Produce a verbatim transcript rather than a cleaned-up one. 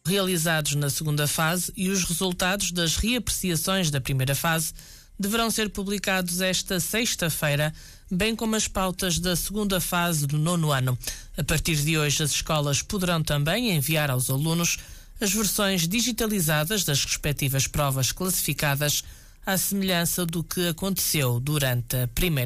realizados na segunda fase, e os resultados das reapreciações da primeira fase deverão ser publicados esta sexta-feira, bem como as pautas da segunda fase do nono ano. A partir de hoje, as escolas poderão também enviar aos alunos as versões digitalizadas das respectivas provas classificadas, à semelhança do que aconteceu durante a primeira